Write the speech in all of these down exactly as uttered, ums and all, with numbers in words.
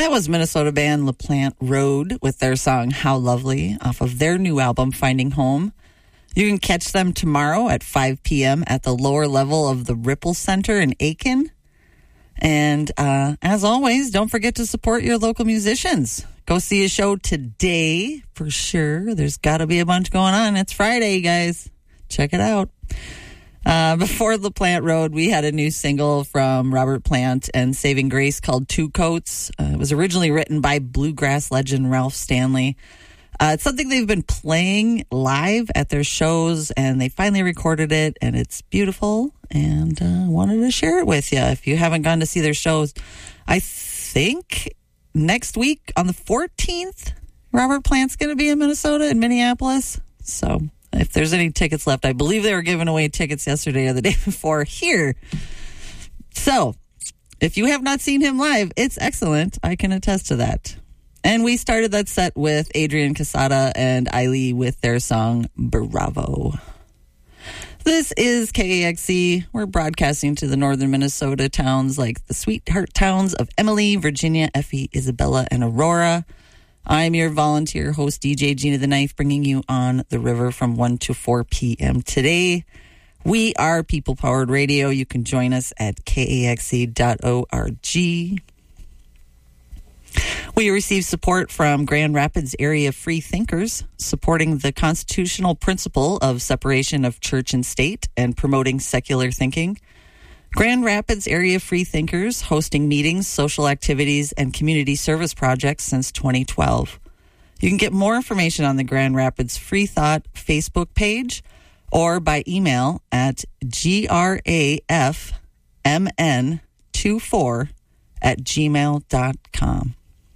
That was Minnesota band LaPlante Road with their song How Lovely off of their new album Finding Home. You can catch them tomorrow at five p.m. at the lower level of the Ripple Center in Aiken. And uh, as always, don't forget to support your local musicians. Go see a show today for sure. There's got to be a bunch going on. It's Friday, guys. Check it out. Uh, before LaPlante Road, we had a new single from Robert Plant and Saving Grace called Two Coats. Uh, it was originally written by bluegrass legend Ralph Stanley. Uh, it's something they've been playing live at their shows, and they finally recorded it, and it's beautiful, and uh, wanted to share it with you. If you haven't gone to see their shows, I think next week on the fourteenth, Robert Plant's going to be in Minnesota, in Minneapolis, so if there's any tickets left, I believe they were giving away tickets yesterday or the day before here. So, if you have not seen him live, it's excellent. I can attest to that. And we started that set with Adrian Casada and Eiley with their song, Bravo. This is K A X C. We're broadcasting to the northern Minnesota towns like the sweetheart towns of Emily, Virginia, Effie, Isabella, and Aurora. I'm your volunteer host, D J Gina the Knife, bringing you On the River from one to four p.m. today. We are People-Powered Radio. You can join us at K A X C dot org. We receive support from Grand Rapids area free thinkers, supporting the constitutional principle of separation of church and state and promoting secular thinking. Grand Rapids area free thinkers hosting meetings, social activities, and community service projects since twenty twelve. You can get more information on the Grand Rapids Free Thought Facebook page or by email at grafmn twenty-four at gmail dot com.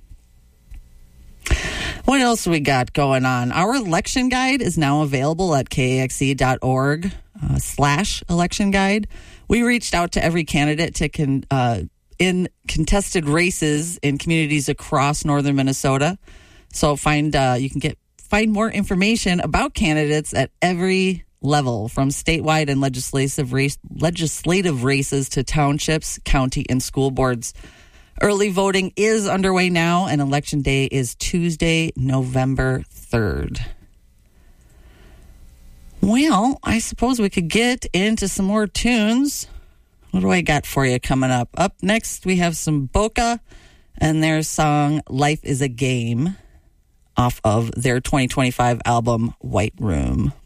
What else we got going on? Our election guide is now available at K A X C dot org uh, slash election guide. We reached out to every candidate to con, uh, in contested races in communities across northern Minnesota. So find uh, you can get find more information about candidates at every level, from statewide and legislative race, legislative races to townships, county, and school boards. Early voting is underway now, and Election Day is Tuesday, November third. Well, I suppose we could get into some more tunes. What do I got for you coming up? Up next, we have some Boca and their song Life is a Game off of their twenty twenty-five album, White Room.